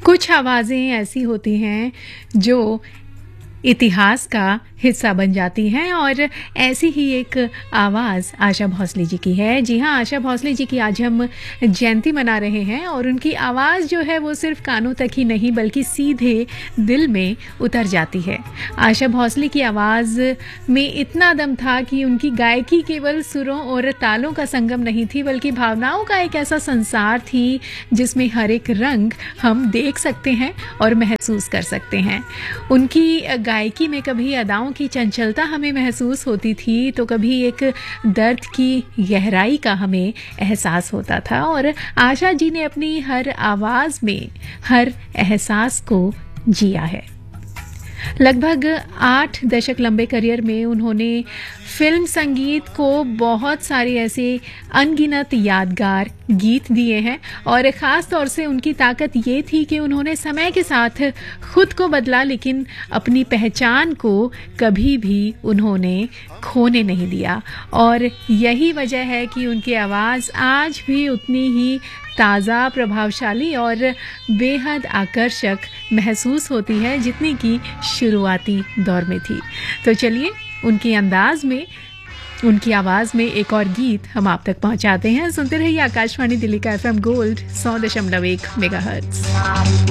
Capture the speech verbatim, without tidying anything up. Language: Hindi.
कुछ आवाज़ें ऐसी होती हैं जो इतिहास का हिस्सा बन जाती हैं और ऐसी ही एक आवाज़ आशा भोसले जी की है। जी हाँ, आशा भोसले जी की आज हम जयंती मना रहे हैं और उनकी आवाज़ जो है वो सिर्फ कानों तक ही नहीं बल्कि सीधे दिल में उतर जाती है। आशा भोसले की आवाज़ में इतना दम था कि उनकी गायकी केवल सुरों और तालों का संगम नहीं थी बल्कि भावनाओं का एक ऐसा संसार थी जिसमें हर एक रंग हम देख सकते हैं और महसूस कर सकते हैं। उनकी गायकी में कभी अदाओं की चंचलता हमें महसूस होती थी तो कभी एक दर्द की गहराई का हमें एहसास होता था और आशा जी ने अपनी हर आवाज़ में हर एहसास को जिया है। लगभग आठ दशक लंबे करियर में उन्होंने फिल्म संगीत को बहुत सारे ऐसे अनगिनत यादगार गीत दिए हैं और ख़ास तौर से उनकी ताकत ये थी कि उन्होंने समय के साथ खुद को बदला लेकिन अपनी पहचान को कभी भी उन्होंने खोने नहीं दिया और यही वजह है कि उनकी आवाज़ आज भी उतनी ही ताज़ा, प्रभावशाली और बेहद आकर्षक महसूस होती है जितनी कि शुरुआती दौर में थी। तो चलिए उनकी अंदाज में, उनकी आवाज़ में एक और गीत हम आप तक पहुंचाते हैं। सुनते रहिए आकाशवाणी दिल्ली का एफ एम गोल्ड सौ दशमलव एक मेगाहर्ट्ज़।